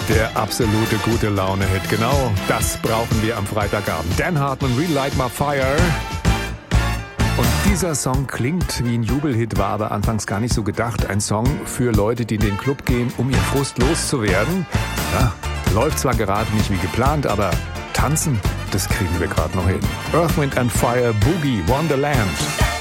Der absolute gute Laune-Hit. Genau das brauchen wir am Freitagabend. Dan Hartman, Relight My Fire. Und dieser Song klingt wie ein Jubelhit, war aber anfangs gar nicht so gedacht. Ein Song für Leute, die in den Club gehen, um ihr Frust loszuwerden. Ja, läuft zwar gerade nicht wie geplant, aber tanzen, das kriegen wir gerade noch hin. Earth, Wind and Fire, Boogie, Wonderland.